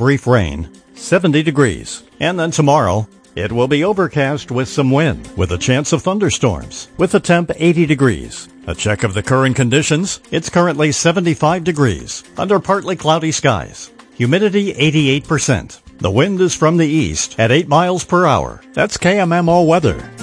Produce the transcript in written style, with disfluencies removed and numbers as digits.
brief rain, 70 degrees. And then tomorrow, it will be overcast with some wind, with a chance of thunderstorms, with a temp 80 degrees. A check of the current conditions, it's currently 75 degrees, under partly cloudy skies. Humidity 88%. The wind is from the east at 8 miles per hour. That's KMMO weather.